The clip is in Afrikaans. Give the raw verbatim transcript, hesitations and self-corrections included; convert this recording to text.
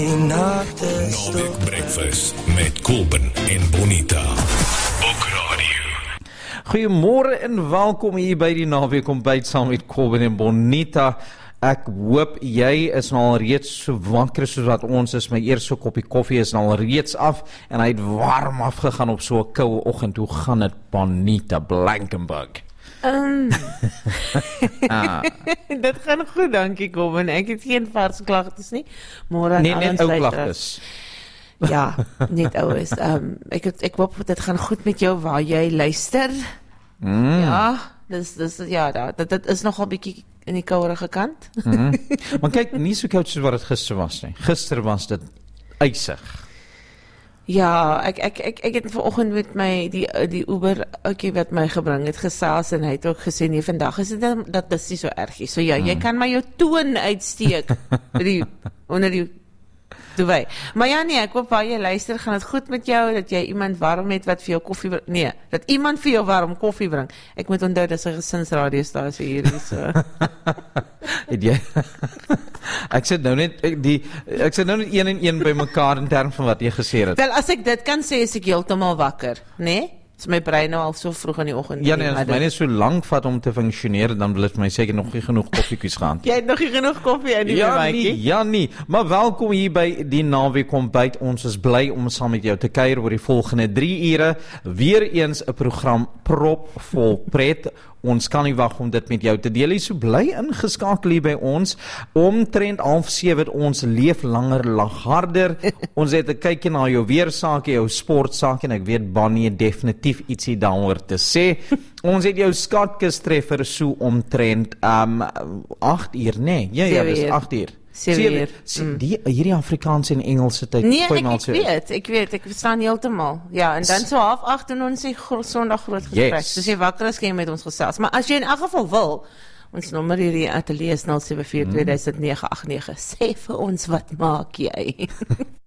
Naweek Breakfast met Kobben en Bonita. Ook radio. Goeiemôre en welkom hier by die Naweek Ontbyt saam met Kobben en Bonita. Ek hoop jy is nou al reeds so wakker soos wat ons is. My eerste koppie koffie is nou al reeds af en hy het warm afgegaan op so 'n koue oggend. Hoe gaan dit, Bonita Blankenburg? Um, ah. Dit gaan goed, dankie Kobben. Ek het geen vars klagtes nie. Môre aan nee, al net ons ou luisteraars. klagtes. Ja, net ou is. Um, ek het, ek hoop dit gaan goed met jou waar jy luister. Mm. Ja, dis dis ja, dit dit is nogal bietjie in die kouerige kant. Mm. Maar kyk, nie so koud soos wat dit gister was nie. Gister was dit ysig. Ja, ek ek ek ek het vanoggend met my die die Uber ouetjie wat my gebring het gesels en hy het ook gesê nee, vandag is dit dat is nie so erg nie. So ja, jy kan maar jou toon uitsteek by die onder die duvet. Maar ja nee, ek hoop waar jy luister, gaan dit goed met jou, dat jy iemand warm het wat vir jou koffie bring. Nee, dat iemand vir jou warm koffie bring. Ek moet onthou dis 'n gesinsradiostasie hier is so. Het jy Ek sê nou net ek, die ek sê nou net een en een by mekaar in terme van wat jy gesê het. Wel, as ek dit kan sê, is ek heeltemal wakker, né? Nee? Is my brein nou al so vroeg in die oggend. Ja nee, as my net so lank vat om te funksioneer, dan wil dit my seker nog nie genoeg koffiekies gaan. Jy het nog nie genoeg koffie in die ja, maatjie. nie, ja nie, maar welkom hier by die Naweek Ontbyt. Ons is bly om saam met jou te kuier oor die volgende drie ure. Weer eens 'n program propvol pret. Ons kan nie wag om dit met jou te deel. So bly ingeskakel hier by ons. Omtrent half sewe ons leef langer, lag harder. Ons het 'n kykie na jou weersaake, jou sportsaake en ek weet Bonnie het definitief ietsie daaroor te sê. Ons het jou skatkis treffer so omtrent um agt uur, nee. Ja ja, dis agt uur. sewe uur. Mm. Die hierdie Afrikaanse en Engelse tyd. Nee, ek, ek weet, ek weet, ek verstaan heeltemal. Ja, en dan so half agt doen ons die gro Sondag groot gesprek. Yes. Dus jy wakker is, kan jy met ons gesels. Maar as jy in elk geval wil, ons nommer hier die ateljee is nul sewe vier twee negen agt nege. Sê vir ons, wat maak jy?